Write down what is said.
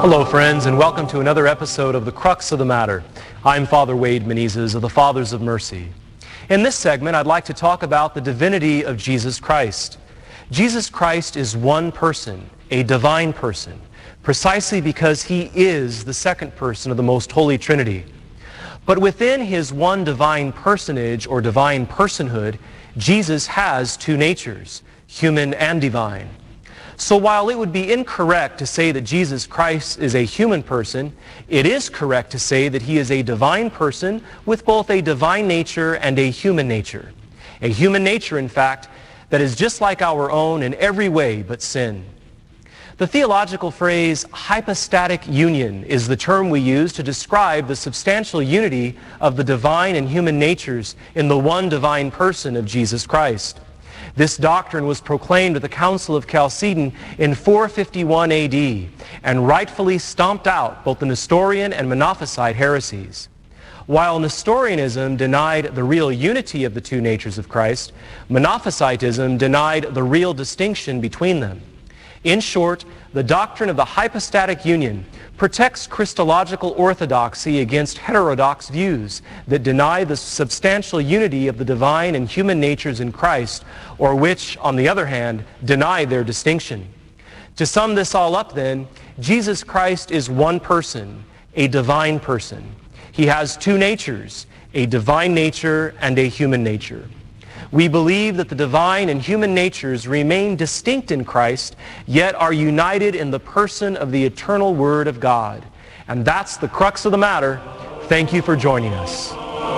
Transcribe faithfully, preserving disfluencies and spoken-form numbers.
Hello friends, and welcome to another episode of The Crux of the Matter. I'm Father Wade Menezes of the Fathers of Mercy. In this segment, I'd like to talk about the divinity of Jesus Christ. Jesus Christ is one person, a divine person, precisely because he is the second person of the Most Holy Trinity. But within his one divine personage or divine personhood, Jesus has two natures, human and divine. So while it would be incorrect to say that Jesus Christ is a human person, it is correct to say that he is a divine person with both a divine nature and a human nature. A human nature, in fact, that is just like our own in every way but sin. The theological phrase hypostatic union is the term we use to describe the substantial unity of the divine and human natures in the one divine person of Jesus Christ. This doctrine was proclaimed at the Council of Chalcedon in four fifty-one A D and rightfully stomped out both the Nestorian and Monophysite heresies. While Nestorianism denied the real unity of the two natures of Christ, Monophysitism denied the real distinction between them. In short, the doctrine of the hypostatic union protects Christological orthodoxy against heterodox views that deny the substantial unity of the divine and human natures in Christ, or which, on the other hand, deny their distinction. To sum this all up then, Jesus Christ is one person, a divine person. He has two natures, a divine nature and a human nature. We believe that the divine and human natures remain distinct in Christ, yet are united in the person of the eternal Word of God. And that's the crux of the matter. Thank you for joining us.